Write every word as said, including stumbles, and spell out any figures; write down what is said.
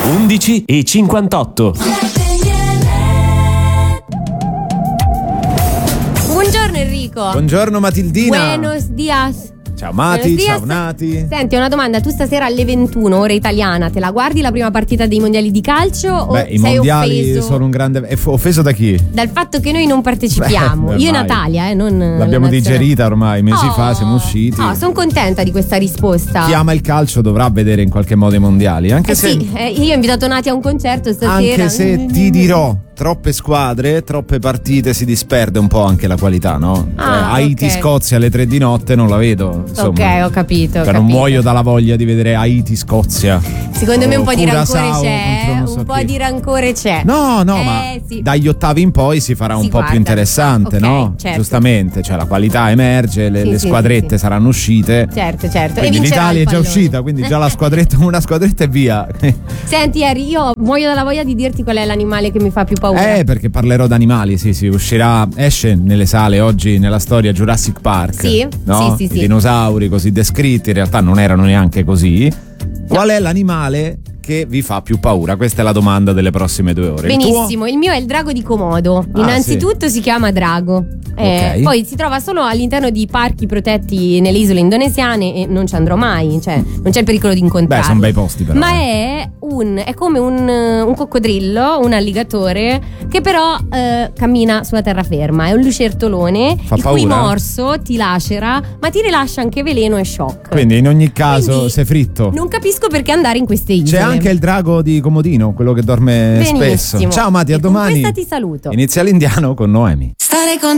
undici e cinquantotto. Buongiorno Enrico. Buongiorno Matildina. Buenos dias. Ciao Mati, ciao Nati. Senti, una domanda, tu stasera alle ventuno, ora italiana, te la guardi la prima partita dei mondiali di calcio? Beh, o i sei mondiali offeso sono un grande... È offeso da chi? dal fatto che noi non partecipiamo? Beh, Io e vai. Natalia, eh, non L'abbiamo la nazionale. digerita ormai, mesi Oh, fa siamo usciti. Oh, sono contenta di questa risposta. Chi ama il calcio dovrà vedere in qualche modo i mondiali, anche Eh se... sì, eh, io ho invitato Nati a un concerto stasera. Anche se ti dirò, troppe squadre, troppe partite, si disperde un po' anche la qualità, no? Ah, cioè, Haiti-Scozia ok. alle tre di notte non la vedo. Insomma, Ok, ho capito. Ho Cioè, non capito. muoio dalla voglia di vedere Haiti-Scozia. Secondo me un po' di rancore Curaçao c'è. contro non so Un po' chi. di rancore c'è. No, no, Eh, ma sì. dagli ottavi in poi si farà un Si po' guarda. più interessante, Ah, ok, no? certo. Giustamente, cioè la qualità emerge, le, Sì, le sì, squadrette sì, sì. saranno uscite. Certo, certo. Quindi e vincerà l'Italia è il già pallone. uscita, quindi già la squadretta, una squadretta e via. Senti, Eri, io muoio dalla voglia di dirti qual è l'animale che mi fa più paura. Eh, perché parlerò d'animali, sì, sì, uscirà, esce nelle sale oggi nella storia Jurassic Park. Sì, no? sì, sì, I sì. dinosauri così descritti, in realtà non erano neanche così. Qual è l'animale che vi fa più paura? Questa è la domanda delle prossime due ore. Il Benissimo, il mio è il drago di Komodo. Ah, Innanzitutto si chiama drago. Eh, Ok. Poi si trova solo all'interno di parchi protetti nelle isole indonesiane e non ci andrò mai, cioè non c'è il pericolo di tuo? incontrarlo. Beh, sono bei posti però. Ma eh. è un è come un, un coccodrillo, un alligatore che però eh, cammina sulla terraferma. È un lucertolone Fa il cui paura? morso ti lacera, ma ti rilascia anche veleno e shock. Quindi in ogni caso Quindi sei fritto. Non capisco perché andare in queste isole. C'è anche il drago di Comodino, quello che dorme Benissimo. spesso. Ciao Mati, a E con domani. questa ti saluto. Inizia l'indiano con Noemi. Stare con